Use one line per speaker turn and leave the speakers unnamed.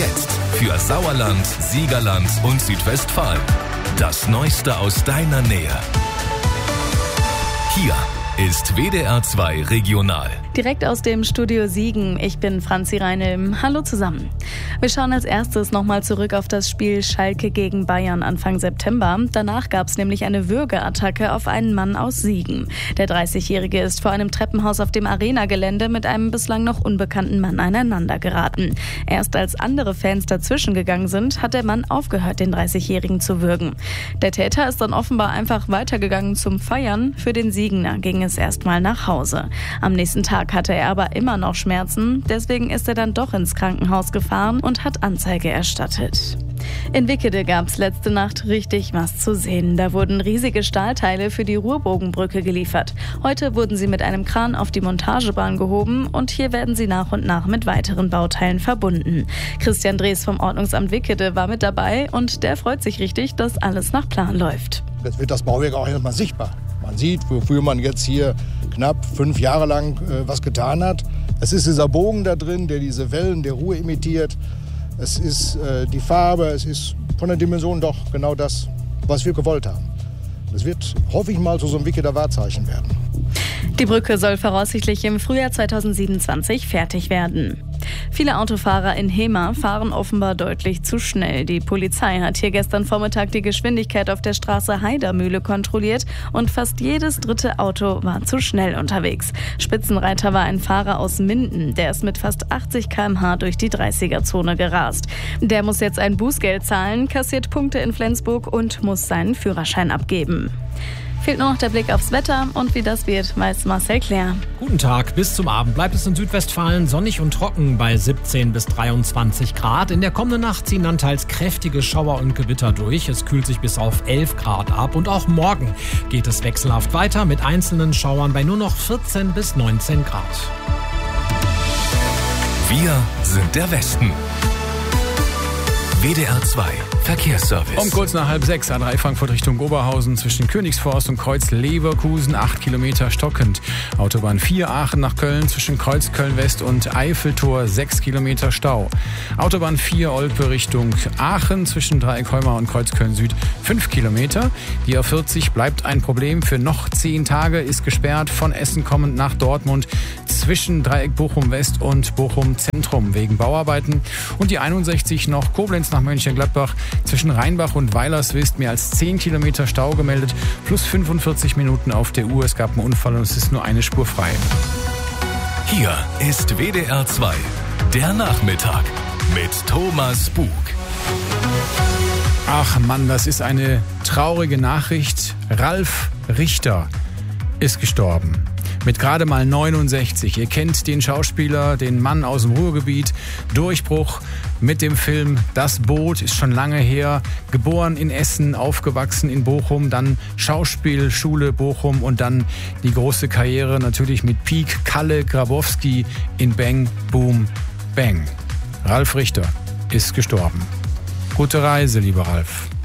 Jetzt für Sauerland, Siegerland und Südwestfalen. Das Neueste aus deiner Nähe. Hier ist WDR 2 Regional.
Direkt aus dem Studio Siegen. Ich bin Franzi Reinl. Hallo zusammen. Wir schauen als erstes nochmal zurück auf das Spiel Schalke gegen Bayern Anfang September. Danach gab es nämlich eine Würgeattacke auf einen Mann aus Siegen. Der 30-Jährige ist vor einem Treppenhaus auf dem Arena-Gelände mit einem bislang noch unbekannten Mann aneinander geraten. Erst als andere Fans dazwischen gegangen sind, hat der Mann aufgehört, den 30-Jährigen zu würgen. Der Täter ist dann offenbar einfach weitergegangen zum Feiern. Für den Siegener ging es erstmal nach Hause. Am nächsten Tag hatte er aber immer noch Schmerzen. Deswegen ist er dann doch ins Krankenhaus gefahren und hat Anzeige erstattet. In Wickede gab es letzte Nacht richtig was zu sehen. Da wurden riesige Stahlteile für die Ruhrbogenbrücke geliefert. Heute wurden sie mit einem Kran auf die Montagebahn gehoben und hier werden sie nach und nach mit weiteren Bauteilen verbunden. Christian Drees vom Ordnungsamt Wickede war mit dabei und der freut sich richtig, dass alles nach Plan läuft.
Jetzt wird das Bauwerk auch erstmal sichtbar. Man sieht, wofür man jetzt hier knapp 5 Jahre lang was getan hat. Es ist dieser Bogen da drin, der diese Wellen der Ruhr imitiert. Es ist die Farbe, es ist von der Dimension doch genau das, was wir gewollt haben. Das wird, hoffe ich mal, zu so einem Wickeder Wahrzeichen werden.
Die Brücke soll voraussichtlich im Frühjahr 2027 fertig werden. Viele Autofahrer in Hemer fahren offenbar deutlich zu schnell. Die Polizei hat hier gestern Vormittag die Geschwindigkeit auf der Straße Heidermühle kontrolliert und fast jedes dritte Auto war zu schnell unterwegs. Spitzenreiter war ein Fahrer aus Minden, der ist mit fast 80 km/h durch die 30er-Zone gerast. Der muss jetzt ein Bußgeld zahlen, kassiert Punkte in Flensburg und muss seinen Führerschein abgeben. Fehlt nur noch der Blick aufs Wetter und wie das wird, weiß Marcel Claire.
Guten Tag, bis zum Abend bleibt es in Südwestfalen sonnig und trocken bei 17 bis 23 Grad. In der kommenden Nacht ziehen dann teils kräftige Schauer und Gewitter durch. Es kühlt sich bis auf 11 Grad ab und auch morgen geht es wechselhaft weiter mit einzelnen Schauern bei nur noch 14 bis 19 Grad.
Wir sind der Westen. WDR 2 Verkehrsservice.
Um kurz nach 5:30 A3 Frankfurt Richtung Oberhausen zwischen Königsforst und Kreuz Leverkusen 8 Kilometer stockend. Autobahn 4 Aachen nach Köln zwischen Kreuz Köln-West und Eiffeltor 6 Kilometer Stau. Autobahn 4 Olpe Richtung Aachen zwischen Dreieck Heumar und Kreuz Köln-Süd 5 Kilometer. Die A40 bleibt ein Problem für noch 10 Tage, ist gesperrt von Essen kommend nach Dortmund zwischen Dreieck Bochum-West und Bochum-Zentrum wegen Bauarbeiten. Und die 61 noch Koblenz nach Mönchengladbach zwischen Rheinbach und Weilerswist mehr als 10 Kilometer Stau gemeldet, plus 45 Minuten auf der Uhr. Es gab einen Unfall und es ist nur eine Spur frei.
Hier ist WDR 2, der Nachmittag mit Thomas Bug.
Ach Mann, das ist eine traurige Nachricht. Ralf Richter ist gestorben. Mit gerade mal 69. Ihr kennt den Schauspieler, den Mann aus dem Ruhrgebiet. Durchbruch mit dem Film Das Boot, ist schon lange her. Geboren in Essen, aufgewachsen in Bochum, dann Schauspielschule Bochum und dann die große Karriere natürlich mit Pieck Kalle Grabowski in Bang, Boom, Bang. Ralf Richter ist gestorben. Gute Reise, lieber Ralf.